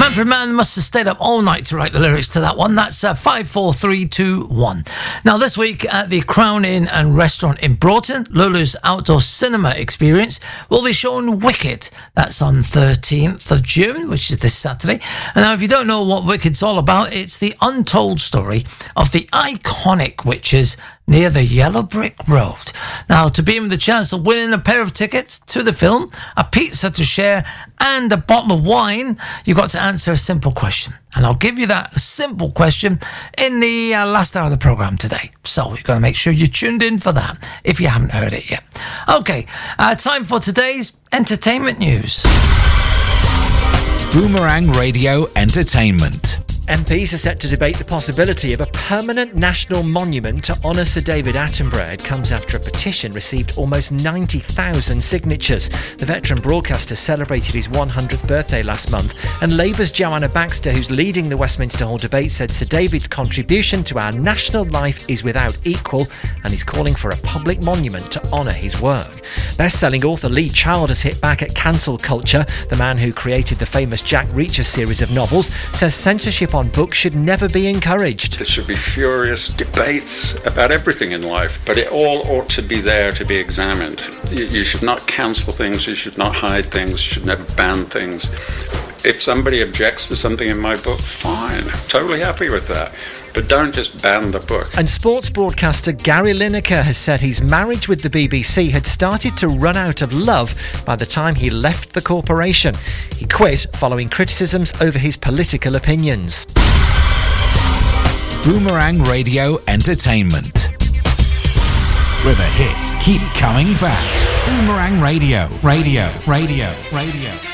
Manfred Mann must have stayed up all night to write the lyrics to that one. That's 5, 4, 3, 2, 1. Now, this week at the Crown Inn and Restaurant in Broughton, Lulu's outdoor cinema experience will be showing Wicked. That's on 13th of June, which is this Saturday. And now, if you don't know what Wicked's all about, it's the untold story of the iconic witches near the Yellow Brick Road. Now, to be in with the chance of winning a pair of tickets to the film, a pizza to share, and a bottle of wine, you've got to answer a simple question. And I'll give you that simple question in the last hour of the programme today. So you've got to make sure you're tuned in for that, if you haven't heard it yet. Okay, time for today's entertainment news. Boomerang Radio Entertainment. MPs are set to debate the possibility of a permanent national monument to honour Sir David Attenborough. It comes after a petition received almost 90,000 signatures. The veteran broadcaster celebrated his 100th birthday last month, and Labour's Joanna Baxter, who's leading the Westminster Hall debate, said Sir David's contribution to our national life is without equal, and is calling for a public monument to honour his work. Best-selling author Lee Child has hit back at cancel culture. The man who created the famous Jack Reacher series of novels says censorship on books should never be encouraged. There should be furious debates about everything in life, but it all ought to be there to be examined. You should not cancel things, you should not hide things, you should never ban things. If somebody objects to something in my book, fine, totally happy with that. But don't just ban the book. And sports broadcaster Gary Lineker has said his marriage with the BBC had started to run out of love by the time he left the corporation. He quit following criticisms over his political opinions. Boomerang Radio Entertainment. Where the hits keep coming back. Boomerang Radio. Radio.